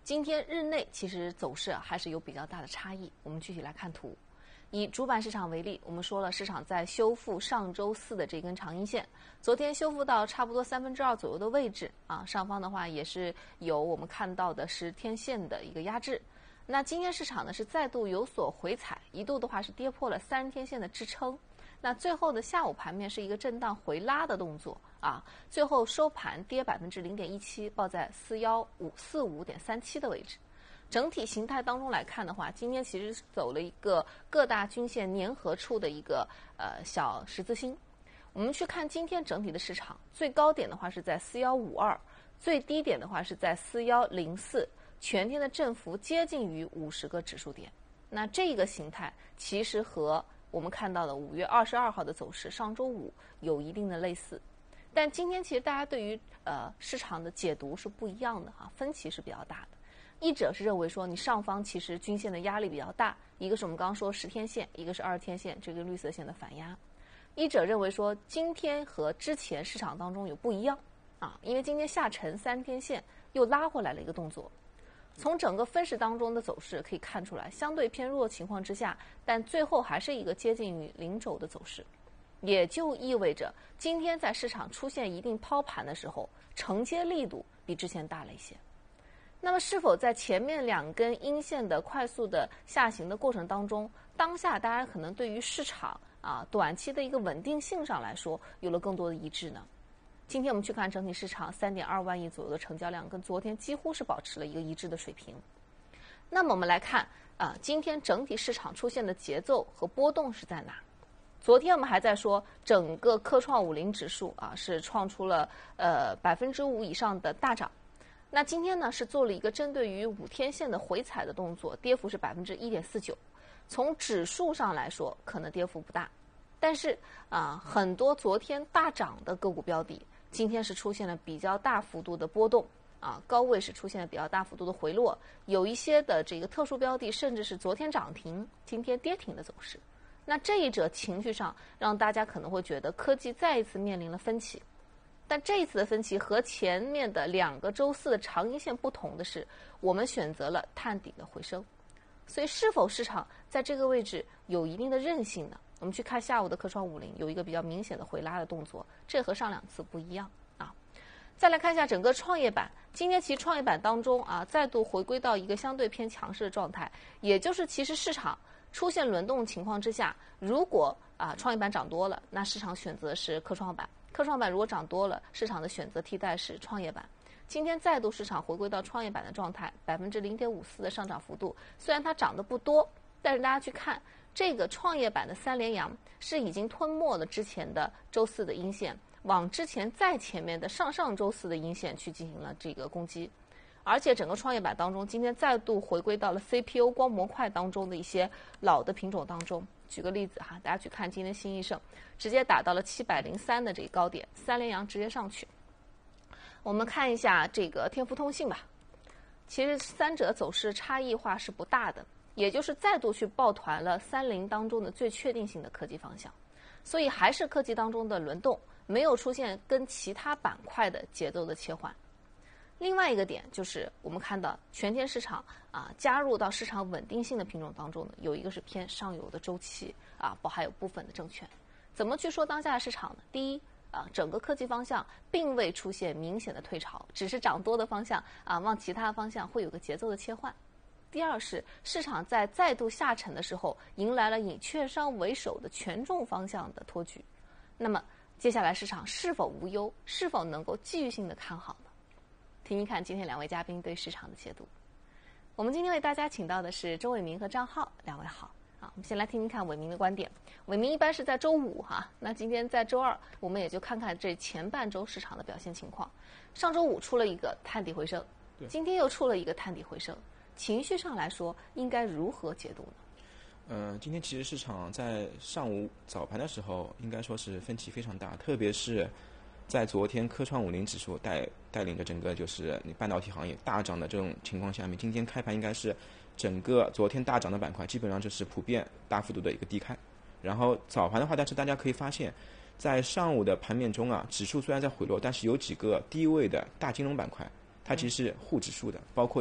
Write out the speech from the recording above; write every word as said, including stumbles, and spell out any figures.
今天日内其实走势还是有比较大的差异。我们具体来看图。以主板市场为例，我们说了，市场在修复上周四的这根长阴线，昨天修复到差不多三分之二左右的位置啊，上方的话也是有我们看到的十天线的一个压制。那今天市场呢是再度有所回踩，一度的话是跌破了三十天线的支撑。那最后的下午盘面是一个震荡回拉的动作啊，最后收盘跌百分之零点一七，报在四幺五四五点三七的位置。整体形态当中来看的话，今天其实走了一个各大均线粘合处的一个呃小十字星。我们去看今天整体的市场，最高点的话是在四幺五二，最低点的话是在四幺零四，全天的振幅接近于五十个指数点。那这个形态其实和我们看到的五月二十二号的走势，上周五有一定的类似，但今天其实大家对于呃市场的解读是不一样的哈，分歧是比较大的。一者是认为说你上方其实均线的压力比较大，一个是我们刚刚说十天线，一个是二十天线这个绿色线的反压。一者认为说今天和之前市场当中有不一样啊，因为今天下沉三天线又拉回来了一个动作。从整个分时当中的走势可以看出来，相对偏弱情况之下，但最后还是一个接近于零轴的走势，也就意味着今天在市场出现一定抛盘的时候，承接力度比之前大了一些。那么是否在前面两根阴线的快速的下行的过程当中，当下大家可能对于市场啊短期的一个稳定性上来说有了更多的一致呢？今天我们去看整体市场 三点二万亿左右的成交量，跟昨天几乎是保持了一个一致的水平。那么我们来看啊，今天整体市场出现的节奏和波动是在哪？昨天我们还在说整个科创五零指数啊是创出了呃百分之五以上的大涨。那今天呢是做了一个针对于五天线的回踩的动作，跌幅是百分之一点四九。从指数上来说，可能跌幅不大，但是啊，很多昨天大涨的个股标的，今天是出现了比较大幅度的波动啊，高位是出现了比较大幅度的回落，有一些的这个特殊标的，甚至是昨天涨停，今天跌停的走势。那这一者情绪上，让大家可能会觉得科技再一次面临了分歧。但这一次的分歧和前面的两个周四的长阴线不同的是，我们选择了探底的回升。所以是否市场在这个位置有一定的韧性呢？我们去看下午的科创五零有一个比较明显的回拉的动作，这和上两次不一样啊。再来看一下整个创业板，今天其实创业板当中啊，再度回归到一个相对偏强势的状态，也就是其实市场出现轮动情况之下，如果啊创业板涨多了，那市场选择是科创板。科创板如果涨多了，市场的选择替代是创业板。今天再度市场回归到创业板的状态，百分之零点五四的上涨幅度。虽然它涨得不多，但是大家去看这个创业板的三连阳是已经吞没了之前的周四的阴线，往之前再前面的上上周四的阴线去进行了这个攻击。而且整个创业板当中，今天再度回归到了 C P U 光模块当中的一些老的品种当中。举个例子哈，大家去看今天新易盛，直接打到了七百零三的这个高点，三连阳直接上去。我们看一下这个天福通信吧，其实三者走势差异化是不大的，也就是再度去抱团了三零当中的最确定性的科技方向，所以还是科技当中的轮动，没有出现跟其他板块的节奏的切换。另外一个点就是我们看到全天市场啊加入到市场稳定性的品种当中呢，有一个是偏上游的周期啊，包还有部分的证券。怎么去说当下的市场呢？第一啊，整个科技方向并未出现明显的退潮，只是涨多的方向啊往其他方向会有个节奏的切换。第二是市场在再度下沉的时候，迎来了以券商为首的权重方向的托举。那么接下来市场是否无忧，是否能够继续性的看好呢？听听看今天两位嘉宾对市场的解读。我们今天为大家请到的是周伟明和张浩，两位好。啊，我们先来听听看伟明的观点。伟明一般是在周五哈，那今天在周二，我们也就看看这前半周市场的表现情况。上周五出了一个探底回升，今天又出了一个探底回升，情绪上来说应该如何解读呢？ 呃，今天其实市场在上午早盘的时候，应该说是分歧非常大，特别是在昨天科创五零指数带带领着整个就是你半导体行业大涨的这种情况下面，今天开盘应该是整个昨天大涨的板块基本上就是普遍大幅度的一个低开。然后早盘的话，但是大家可以发现，在上午的盘面中啊，指数虽然在回落，但是有几个低位的大金融板块，它其实是护指数的，包括